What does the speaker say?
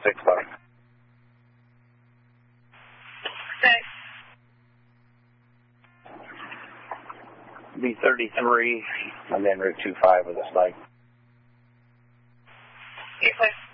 6 bucks. Okay. B33, and then Route 25 with a spike. Okay.